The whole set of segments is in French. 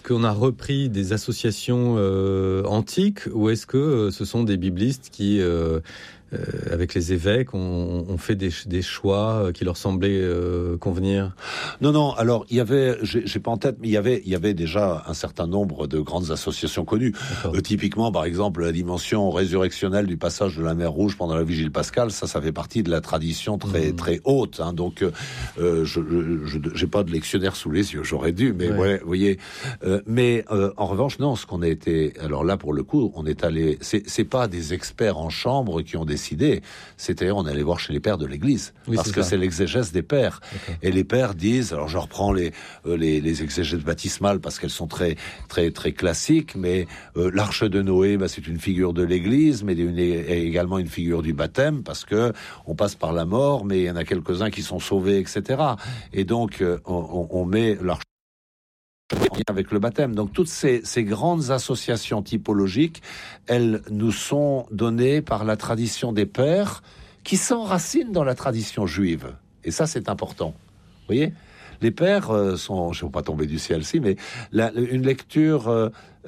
est-ce qu'on a repris des associations antiques ou est-ce que ce sont des biblistes qui, avec les évêques, ont fait des choix qui leur semblaient convenir? Non. Alors, il y avait, j'ai pas en tête, mais il y avait déjà un certain nombre de grandes associations connues. Typiquement, par exemple, la dimension résurrectionnelle du passage de la mer Rouge pendant la vigile pascale, ça fait partie de la tradition très haute. Hein, donc, j'ai pas de lectionnaire sous les yeux, j'aurais dû, mais ouais, vous voyez. En revanche, non, ce qu'on a été, alors là, pour le coup, on est allé, c'est pas des experts en chambre qui ont décidé, c'est-à-dire on allait voir chez les pères de l'Église, parce que c'est l'exégèse des pères. Et les pères disent, alors je reprends les exégèses baptismales parce qu'elles sont très classiques, mais l'arche de Noé, c'est une figure de l'Église, mais également une figure du baptême, parce que on passe par la mort, mais il y en a quelques-uns qui sont sauvés, etc. Et donc on met l'arche avec le baptême. Donc toutes ces grandes associations typologiques, elles nous sont données par la tradition des pères qui s'enracinent dans la tradition juive. Et ça, c'est important. Vous voyez ? Les pères sont, je ne veux pas tomber du ciel, mais une lecture,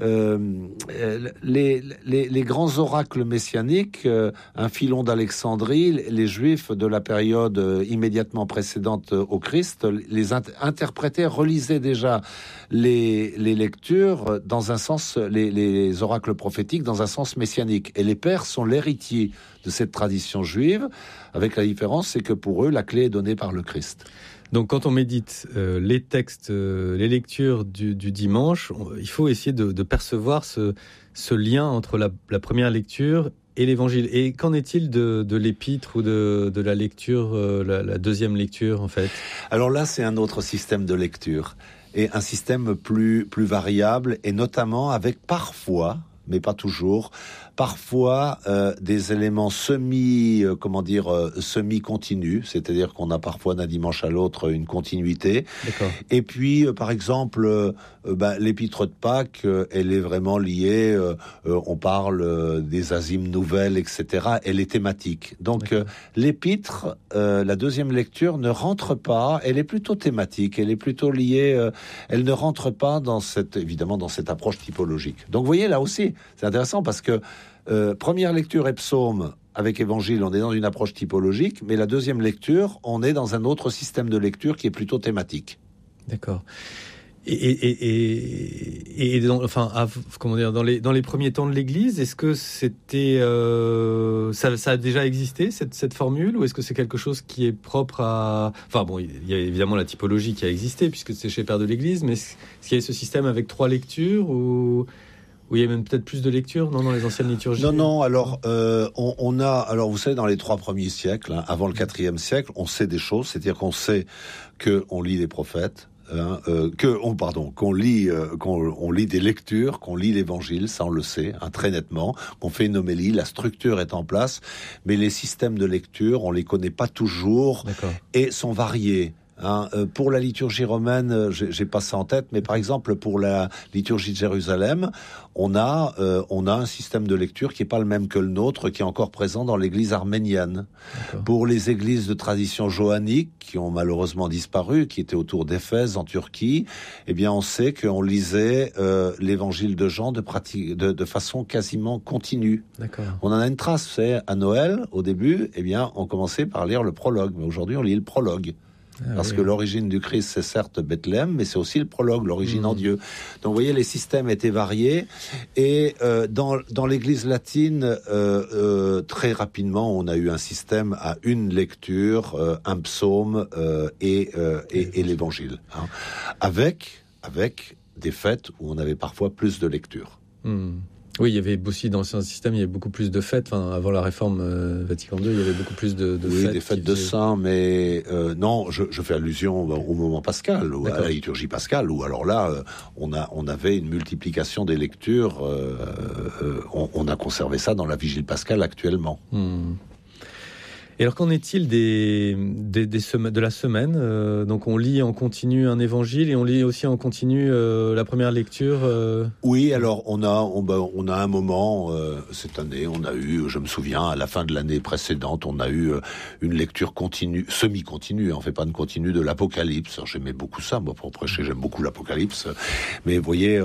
les grands oracles messianiques, un filon d'Alexandrie, les Juifs de la période immédiatement précédente au Christ, les interprétaient, relisaient déjà les lectures dans un sens, les oracles prophétiques dans un sens messianique. Et les pères sont l'héritier de cette tradition juive, avec la différence, c'est que pour eux, la clé est donnée par le Christ. Donc, quand on médite les textes, les lectures du dimanche, il faut essayer de percevoir ce lien entre la première lecture et l'évangile. Et qu'en est-il de l'épître ou de la lecture, la deuxième lecture, en fait ? Alors là, c'est un autre système de lecture. Et un système plus variable, et notamment avec parfois, mais pas toujours, des éléments semi-continus, c'est-à-dire qu'on a parfois d'un dimanche à l'autre une continuité. D'accord. Et puis, par exemple, l'épître de Pâques, elle est vraiment liée, on parle des azymes nouvelles, etc. Elle est thématique. Donc, l'épître, la deuxième lecture ne rentre pas, elle est plutôt thématique, elle est plutôt liée, elle ne rentre pas dans cette approche typologique. Donc, vous voyez, là aussi, c'est intéressant parce que première lecture et psaume avec évangile, on est dans une approche typologique, mais la deuxième lecture, on est dans un autre système de lecture qui est plutôt thématique. D'accord. Et dans les premiers temps de l'Église, est-ce que c'était ça a déjà existé cette formule, ou est-ce que c'est quelque chose qui est propre à... Enfin bon, il y a évidemment la typologie qui a existé puisque c'est chez les pères de l'Église, mais est-ce qu'il y a ce système avec 3 lectures ou il y a même peut-être plus de lectures dans les anciennes liturgies? Non. Alors, on a... Alors, vous savez, dans les 3 premiers siècles, avant le 4e siècle, on sait des choses. C'est-à-dire qu'on sait qu'on lit des prophètes, qu'on lit des lectures, qu'on lit l'évangile, ça on le sait, très nettement, qu'on fait une homélie, la structure est en place, mais les systèmes de lecture, on les connaît pas toujours. D'accord. Et sont variés. Pour la liturgie romaine, j'ai pas ça en tête, mais par exemple pour la liturgie de Jérusalem, on a un système de lecture qui est pas le même que le nôtre, qui est encore présent dans l'église arménienne. D'accord. Pour les églises de tradition johannique, qui ont malheureusement disparu, qui étaient autour d'Éphèse en Turquie, eh bien on sait qu'on lisait l'évangile de Jean de façon quasiment continue. D'accord. On en a une trace, c'est à Noël, au début, eh bien on commençait par lire le prologue, mais aujourd'hui on lit le prologue. Parce que l'origine du Christ, c'est certes Bethléem, mais c'est aussi le prologue, l'origine en Dieu. Donc, vous voyez, les systèmes étaient variés. Et dans l'Église latine, très rapidement, on a eu un système à une lecture, un psaume et l'Évangile. Avec des fêtes où on avait parfois plus de lectures. Oui, il y avait aussi dans l'ancien système, il y avait beaucoup plus de fêtes. Enfin, avant la réforme Vatican II, il y avait beaucoup plus de fêtes. Oui, des fêtes de saints, mais non, je fais allusion au moment pascal, ou à la liturgie pascale, où alors là, on avait une multiplication des lectures. On a conservé ça dans la vigile pascale actuellement. Et alors, qu'en est-il de la semaine ? Donc, on lit en continu un évangile et on lit aussi en continu la première lecture. Oui, alors on a un moment cette année, on a eu, je me souviens, à la fin de l'année précédente, on a eu une lecture continue, semi-continue, on fait pas de continu de l'Apocalypse. Alors, j'aimais beaucoup ça, moi pour prêcher, j'aime beaucoup l'Apocalypse, mais vous voyez.